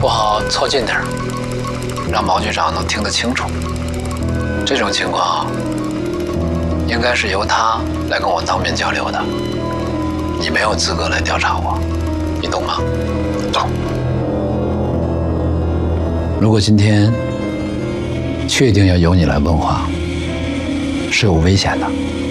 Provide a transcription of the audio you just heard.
不好凑近点儿，让毛局长能听得清楚。这种情况应该是由他来跟我当面交流的，你没有资格来调查我，你懂吗？ 懂。 如果今天确定要由你来问话，是有危险的。